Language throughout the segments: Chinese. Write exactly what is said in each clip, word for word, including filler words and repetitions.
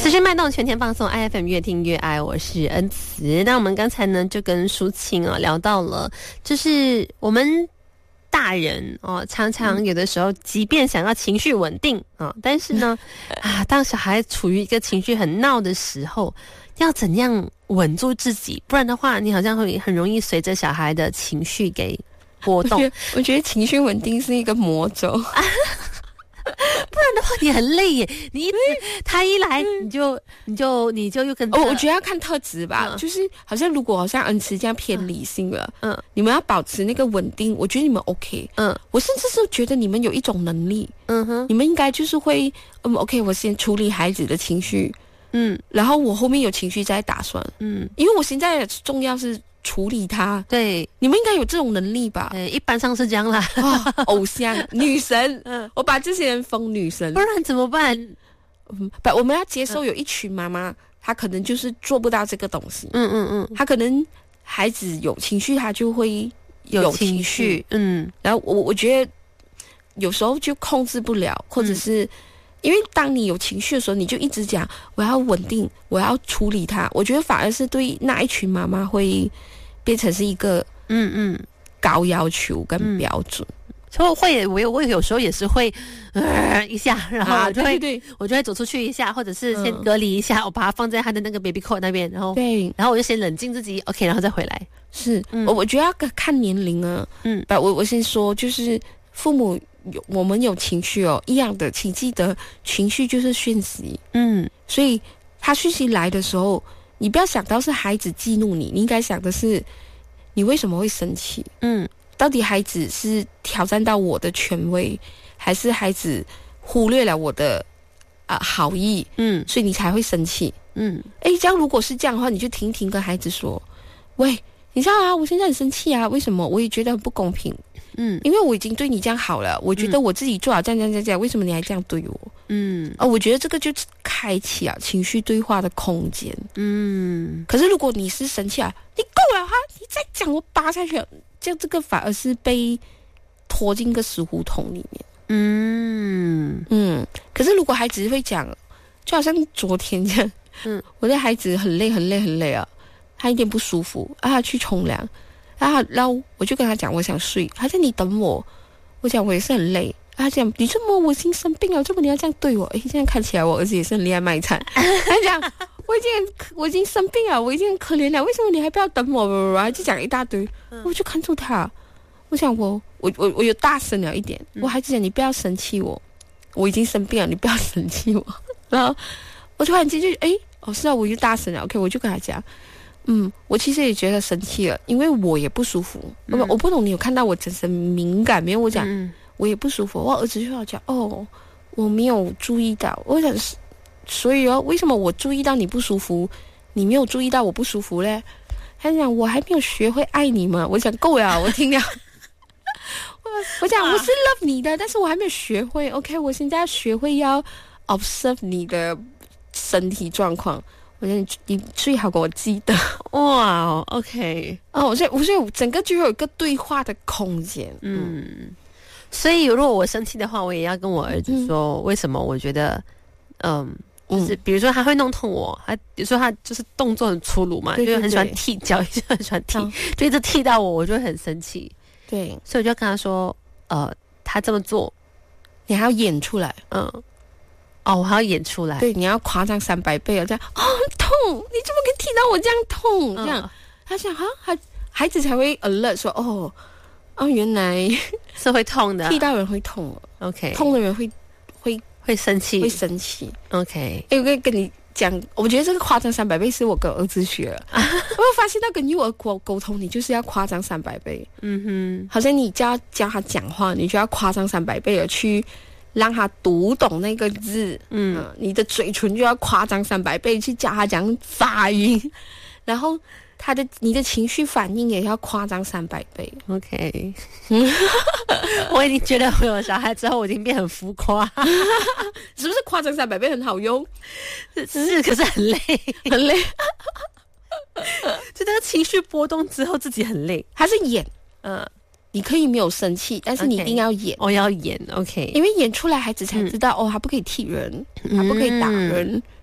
持续脉动全天放送 I F M 越听越爱，我是恩慈。那我们刚才呢就跟淑清啊聊到了，就是我们大人哦，常常有的时候即便想要情绪稳定啊，但是呢啊，当小孩处于一个情绪很闹的时候，要怎样稳住自己？不然的话，你好像会很容易随着小孩的情绪给波动。 我觉得，我觉得情绪稳定是一个魔咒。 不然的话你很累耶，你一直他一来你就你就你就又跟哦，我觉得要看特质吧、嗯、就是好像如果好像恩慈这样偏理性了，嗯，你们要保持那个稳定，我觉得你们 OK， 嗯，我甚至是觉得你们有一种能力，嗯哼，你们应该就是会，嗯 OK， 我先处理孩子的情绪，嗯，然后我后面有情绪再打算，嗯，因为我现在重要是处理它，对，你们应该有这种能力吧？ 对，一般上是这样啦。 哦、偶像、女神，嗯，我把这些人封女神， 不然怎么办？ 嗯，不，我们要接受有一群妈妈，她可能就是做不到这个东西。嗯嗯嗯，她可能孩子有情绪，她就会有情绪。嗯，然后我我觉得有时候就控制不了，或者是。嗯，因为当你有情绪的时候，你就一直讲我要稳定，我要处理它。我觉得反而是对那一群妈妈会变成是一个嗯嗯高要求跟标准。 所以会，我有我有时候也是会呃一下，然后我就会、啊、对对对我就会走出去一下，或者是先隔离一下，嗯、我把它放在他的那个 baby cot 那边，然后对，然后我就先冷静自己 ，OK， 然后再回来。 是，嗯、我我觉得要看年龄啊。嗯，我我先说，就是父母。有我们有情绪哦，一样的，请记得情绪就是讯息，嗯，所以他讯息来的时候，你不要想到是孩子激怒你，你应该想的是你为什么会生气，嗯，到底孩子是挑战到我的权威，还是孩子忽略了我的啊、呃、好意，嗯，所以你才会生气，嗯，诶，这样如果是这样的话，你就停停跟孩子说，喂，你知道啊，我现在很生气啊，为什么？我也觉得很不公平。嗯，因为我已经对你这样好了，我觉得我自己做好这样这样这样，为什么你还这样对我？嗯，哦，我觉得这个就开启啊情绪对话的空间。嗯，可是如果你是生气啊，你够了哈，你再讲我扒下去，这样这个反而是被拖进个死胡同里面。嗯嗯，可是如果孩子会讲，就好像昨天这样，嗯，我的孩子很累很累很累啊，他一点不舒服啊，他去冲凉。啊，然后我就跟他讲我想睡，他说你等我，我讲我也是很累，他讲你这么我已经生病了，这么你要这样对我？诶，现在看起来我儿子也是很厉害卖惨，他讲我已经我已经生病了，我已经很可怜了，为什么你还不要等我？他就讲一大堆，我就看住他，我想我我我我有大声了一点，我孩子讲你不要生气我，我已经生病了，你不要生气我，然后我突然间就诶，哦是啊，我就大声了 ，OK， 我就跟他讲。嗯，我其实也觉得生气了，因为我也不舒服。嗯、我不懂你有看到我整身敏感没有？我讲、嗯、我也不舒服。我儿子就要讲哦，我没有注意到。我想，所以哦，为什么我注意到你不舒服，你没有注意到我不舒服嘞？他讲我还没有学会爱你嘛。我讲够了，我听了。我我讲我是 love 你的，但是我还没有学会。OK， 我现在要学会要 observe 你的身体状况。我觉得你最好给我记得哇 ，OK 哦，所以我所以整个就有一个对话的空间，嗯， 嗯所以如果我生气的话，我也要跟我儿子说、嗯、为什么我觉得，嗯，就是比如说他会弄痛我，他比如说他就是动作很粗鲁嘛，对对对，就很喜欢踢脚，就很喜欢踢，嗯、就一直踢到我，我就会很生气， 对， 所以我就跟他说，呃，他这么做， 你还要演出来， 嗯。哦，我还要演出来。 对，你要夸张三百倍啊！这样哦，痛！你怎么可以踢到我这样痛？嗯、这样，他想啊，孩孩子才会 alert 说哦，哦，原来是会痛的， 踢到人会痛。OK， 痛的人会会会生气， 会生气。 OK， 哎，我可以跟你讲，我觉得这个夸张三百倍是我跟儿子学了。我会发现到跟幼儿沟沟通，你就是要夸张三百倍。嗯哼，好像你教教他讲话，你就要夸张三百倍的去。让他读懂那个字，嗯，呃、你的嘴唇就要夸张三百倍去教他讲发音，然后他的你的情绪反应也要夸张三百倍。 OK， 我已经觉得我有小孩之后，我已经变很浮夸， 是不是夸张三百倍很好用？ 是，可是很累， 很累。 就那个情绪波动之后，自己很累， 还是演，嗯、呃。你可以没有生气，但是你一定要演。 我、okay. 哦、要演 ，OK， 因为演出来孩子才知道、嗯、哦，他不可以踢人，嗯、他不可以打人，嗯，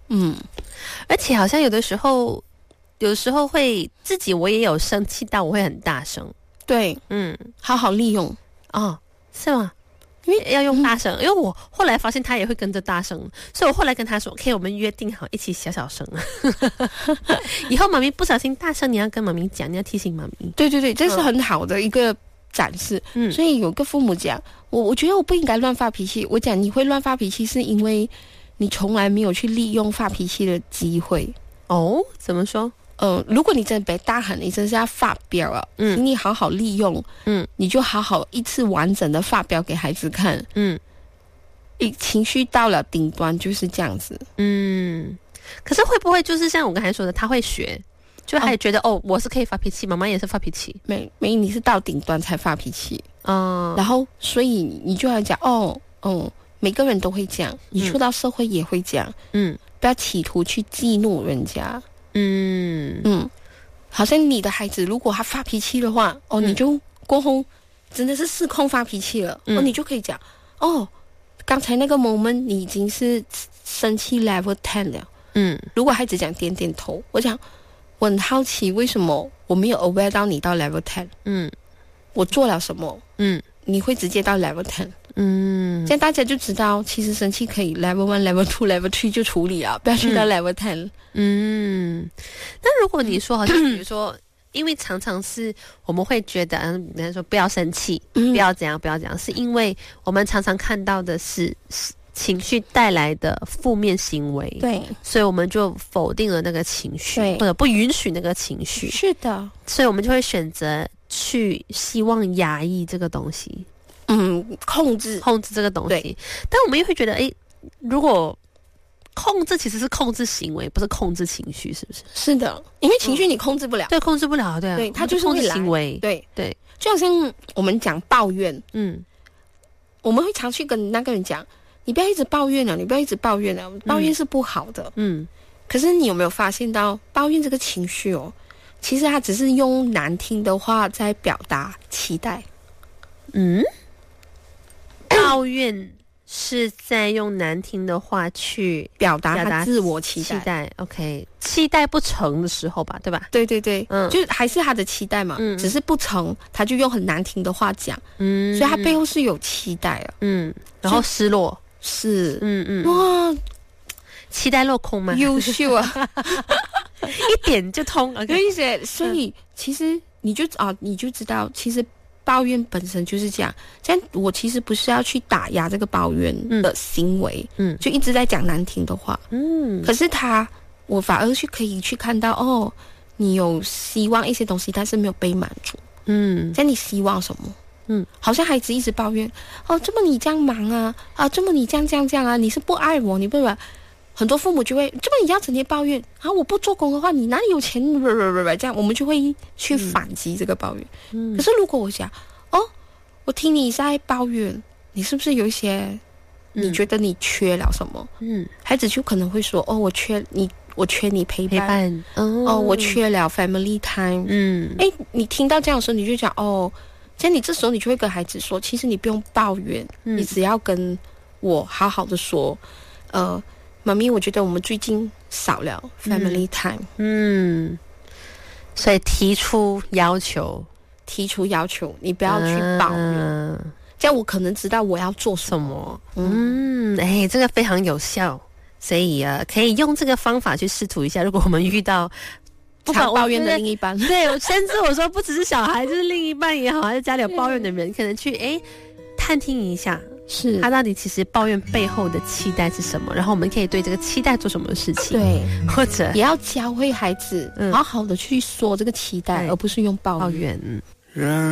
嗯，而且好像有的时候，有的时候会自己我也有生气到我会很大声。 对，嗯，好好利用哦，是吗？因为要用大声、嗯，因为我后来发现他也会跟着大声，所以我后来跟他说 ：“OK， 我们约定好一起小小声。以后妈咪不小心大声，你要跟妈咪讲，你要提醒妈咪。” 对对对，这是很好的一个展示。嗯，所以有个父母讲，我我觉得我不应该乱发脾气。我讲你会乱发脾气，是因为你从来没有去利用发脾气的机会。 哦，怎么说？ 呃，如果你真的被大喊一声是要发飙了，嗯，请你好好利用，嗯，你就好好一次完整的发飙给孩子看，嗯，一情绪到了顶端就是这样子， 嗯，可是会不会就是像我刚才说的，他会学，就他也觉得 哦, 哦，我是可以发脾气，妈妈也是发脾气， 没没，你是到顶端才发脾气，嗯，然后所以你就要讲哦，哦，每个人都会这样，你出到社会也会这样，嗯，不要企图去激怒人家。嗯嗯，好像你的孩子如果他发脾气的话，哦，嗯、你就过后真的是失控发脾气了，嗯、哦，你就可以讲，哦，刚才那个 moment 你已经是生气 level ten 了，嗯，如果孩子讲点点头，我讲我很好奇为什么我没有 aware 到你到 level ten，嗯，我做了什么，嗯，你会直接到 level ten。嗯，这样大家就知道，其实生气可以 level one、level two、level three 就处理了，不要去到 level ten。 嗯，那如果你说，好像比如说，因为常常是我们会觉得，嗯，比如说不要生气，嗯、不要怎样，不要怎样，是因为我们常常看到的是情绪带来的负面行为， 对， 所以我们就否定了那个情绪，或者不允许那个情绪， 是的， 所以我们就会选择去希望压抑这个东西。 嗯，控制控制这个东西，但我们又会觉得，哎，如果控制其实是控制行为，不是控制情绪，是不是？ 是的，因为情绪你控制不了， 对，控制不了，对， 对，它就是控制行为， 对对， 就好像我们讲抱怨，嗯，我们会常去跟那个人讲，你不要一直抱怨了，你不要一直抱怨了，抱怨是不好的，嗯，可是你有没有发现到，抱怨这个情绪哦，其实它只是用难听的话在表达期待， 嗯。抱怨是在用难听的话去表达他自我期待， 期待 OK， 期待不成的时候吧，对吧？ 对对对，嗯，就还是他的期待嘛，嗯，只是不成，他就用很难听的话讲，嗯，所以他背后是有期待啊， 嗯，然后失落， 是， 嗯嗯， 哇， 期待落空吗？ 优秀啊， 一点就通， 有意思，所以其实你就啊，你就知道，其实。抱怨本身就是这样，这样我其实不是要去打压这个抱怨的行为，嗯，就一直在讲难听的话，嗯，可是他，我反而去可以去看到，哦，你有希望一些东西，但是没有被满足，嗯，这样你希望什么？嗯，好像孩子一直抱怨，哦，这么你这样忙啊，啊，这么你这样这样这样啊，你是不爱我，你不吧？很多父母就会，这么你要整天抱怨啊！我不做工的话，你哪里有钱？不不不不，这样我们就会去反击这个抱怨。嗯，可是如果我想，哦，我听你在抱怨，你是不是有一些，你觉得你缺了什么？嗯，孩子就可能会说，哦，我缺你，我缺你陪伴，陪伴哦，哦，我缺了 family time。嗯，哎，你听到这样的时候，你就讲，哦，其实你这时候你就会跟孩子说，其实你不用抱怨，嗯、你只要跟我好好的说，呃。妈咪，我觉得我们最近少了 family time。嗯，嗯， 所以提出要求， 提出要求，你不要去抱怨，啊、这样我可能知道我要做什么。 嗯，哎、嗯，这个非常有效，所以呃，可以用这个方法去试图一下。如果我们遇到常抱怨的另一半， 对，甚至我说不只是小孩，就是另一半也好，还是家里有抱怨的人，可能去哎探听一下。是他到底其实抱怨背后的期待是什么？然后我们可以对这个期待做什么事情？ 对， 或者也要教会孩子、嗯、好好的去说这个期待，而不是用抱怨。 抱怨。